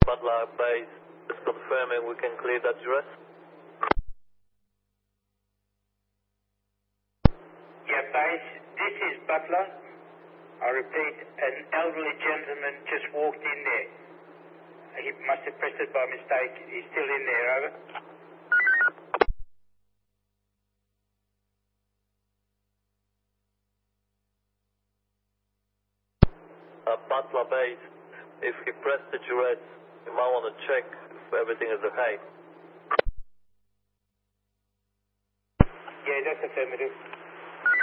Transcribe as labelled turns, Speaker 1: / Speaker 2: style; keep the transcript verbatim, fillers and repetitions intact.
Speaker 1: Butler base, just confirming we can clear that dress.
Speaker 2: Yeah, base, this is Butler. I repeat, an elderly gentleman just walked in there. He must have pressed it by mistake. He's still in there, over.
Speaker 1: Uh, Butler base, if he pressed the duress, you might want to check if everything is okay.
Speaker 2: Yeah, that's affirmative.